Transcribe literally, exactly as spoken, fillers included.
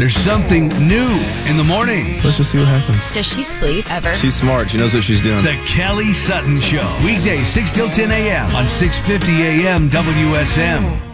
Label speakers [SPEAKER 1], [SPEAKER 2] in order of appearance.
[SPEAKER 1] There's something new in the morning.
[SPEAKER 2] Let's just see what happens.
[SPEAKER 3] Does she sleep ever?
[SPEAKER 4] She's smart. She knows what she's doing.
[SPEAKER 1] The Kelly Sutton Show. Weekdays six till ten a.m. on six fifty a.m. W S M.